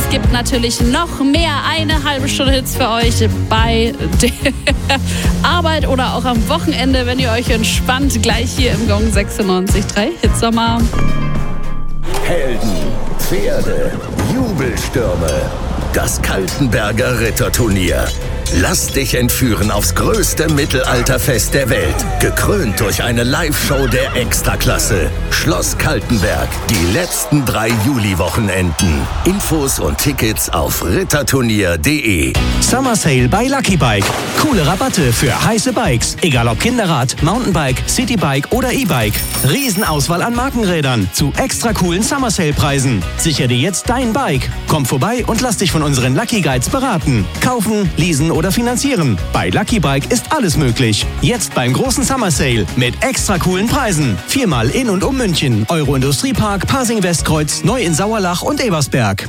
es gibt natürlich noch mehr, eine halbe Stunde Hits für euch bei der Arbeit oder auch am Wochenende, wenn ihr euch entspannt, gleich hier im Gong 96.3 Hitsommer. Helden, Pferde, Jubelstürme. Das Kaltenberger Ritterturnier. Lass dich entführen aufs größte Mittelalterfest der Welt. Gekrönt durch eine Live-Show der Extraklasse. Schloss Kaltenberg. Die letzten 3 Juli-Wochenenden. Infos und Tickets auf ritterturnier.de. Summer Sale bei Lucky Bike. Coole Rabatte für heiße Bikes. Egal ob Kinderrad, Mountainbike, Citybike oder E-Bike. Riesenauswahl an Markenrädern zu extra coolen Summer Sale Preisen. Sicher dir jetzt dein Bike. Komm vorbei und lass dich von unseren Lucky Guides beraten. Kaufen, leasen oder finanzieren. Bei Lucky Bike ist alles möglich. Jetzt beim großen Summer Sale mit extra coolen Preisen. 4-mal in und um München. Euro-Industriepark, Pasing-Westkreuz, Neu in Sauerlach und Ebersberg.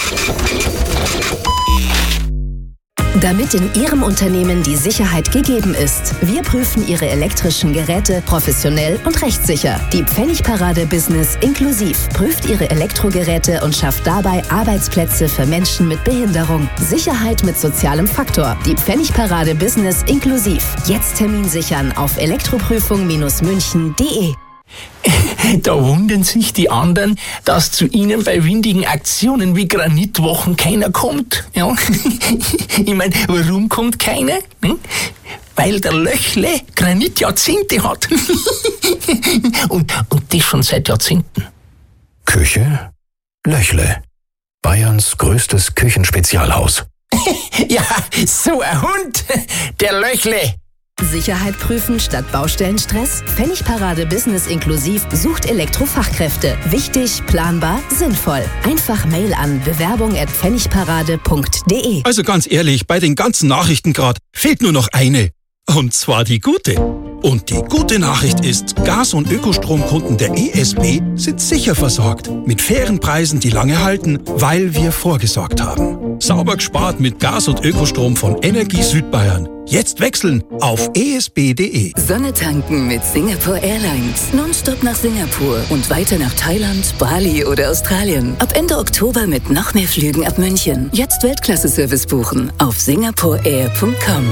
Damit in Ihrem Unternehmen die Sicherheit gegeben ist. Wir prüfen Ihre elektrischen Geräte professionell und rechtssicher. Die Pfennigparade Business inklusiv prüft Ihre Elektrogeräte und schafft dabei Arbeitsplätze für Menschen mit Behinderung. Sicherheit mit sozialem Faktor. Die Pfennigparade Business inklusiv. Jetzt Termin sichern auf elektroprüfung-münchen.de. Da wundern sich die anderen, dass zu ihnen bei windigen Aktionen wie Granitwochen keiner kommt. Ja? Ich meine, warum kommt keiner? Weil der Löchle Granitjahrzehnte hat. und das schon seit Jahrzehnten. Küche? Löchle. Bayerns größtes Küchenspezialhaus. Ja, so ein Hund, der Löchle. Sicherheit prüfen statt Baustellenstress? Pfennigparade Business inklusiv sucht Elektrofachkräfte. Wichtig, planbar, sinnvoll. Einfach Mail an bewerbung@pfennigparade.de. Also ganz ehrlich, bei den ganzen Nachrichten gerade fehlt nur noch eine. Und zwar die gute. Und die gute Nachricht ist, Gas- und Ökostromkunden der ESB sind sicher versorgt. Mit fairen Preisen, die lange halten, weil wir vorgesorgt haben. Sauber gespart mit Gas- und Ökostrom von Energie Südbayern. Jetzt wechseln auf esb.de. Sonne tanken mit Singapore Airlines. Nonstop nach Singapur und weiter nach Thailand, Bali oder Australien. Ab Ende Oktober mit noch mehr Flügen ab München. Jetzt Weltklasse-Service buchen auf singaporeair.com.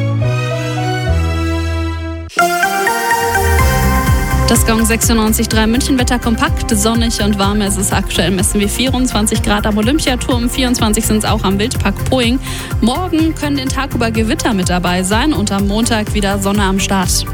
Das Gong 96.3 Münchenwetter kompakt, sonnig und warm. Es ist aktuell messen wir 24 Grad am Olympiaturm, 24 sind es auch am Wildpark Poing. Morgen können den Tag über Gewitter mit dabei sein und am Montag wieder Sonne am Start.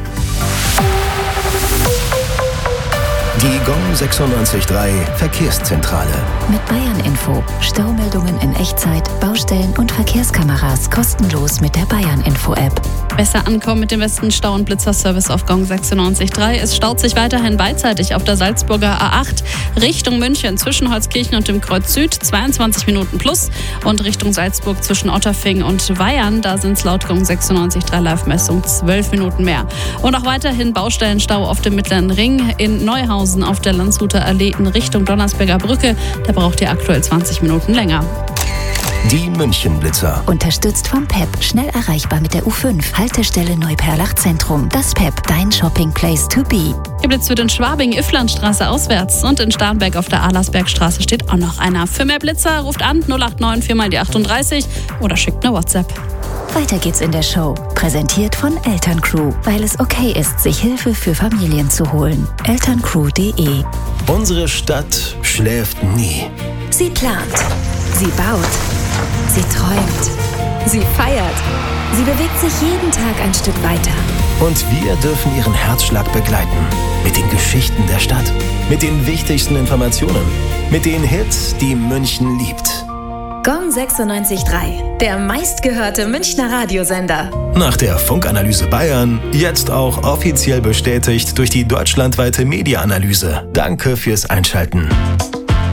Die Gong 96.3 Verkehrszentrale. Mit Bayern Info. Staumeldungen in Echtzeit, Baustellen und Verkehrskameras kostenlos mit der Bayern Info App. Besser ankommen mit dem besten Stau- und Blitzerservice auf Gong 96.3. Es staut sich weiterhin beidseitig auf der Salzburger A8 Richtung München zwischen Holzkirchen und dem Kreuz Süd 22 Minuten plus und Richtung Salzburg zwischen Otterfing und Weyern, da sind es laut Gong 96.3 Live-Messung 12 Minuten mehr. Und auch weiterhin Baustellenstau auf dem Mittleren Ring in Neuhausen auf der Landshuter Allee in Richtung Donnersberger Brücke. Da braucht ihr aktuell 20 Minuten länger. Die Münchenblitzer. Unterstützt vom PEP. Schnell erreichbar mit der U5. Haltestelle Neuperlach Zentrum. Das PEP, dein Shopping Place to be. Geblitzt wird in Schwabing, Ifflandstraße auswärts und in Starnberg auf der Adlersbergstraße steht auch noch einer. Für mehr Blitzer ruft an 089 4 mal die 38 oder schickt eine WhatsApp. Weiter geht's in der Show. Präsentiert von Elterncrew, weil es okay ist, sich Hilfe für Familien zu holen. Elterncrew.de. Unsere Stadt schläft nie. Sie plant. Sie baut. Sie träumt. Sie feiert. Sie bewegt sich jeden Tag ein Stück weiter. Und wir dürfen ihren Herzschlag begleiten. Mit den Geschichten der Stadt. Mit den wichtigsten Informationen. Mit den Hits, die München liebt. Gong 96.3, der meistgehörte Münchner Radiosender. Nach der Funkanalyse Bayern, jetzt auch offiziell bestätigt durch die deutschlandweite Media-Analyse. Danke fürs Einschalten.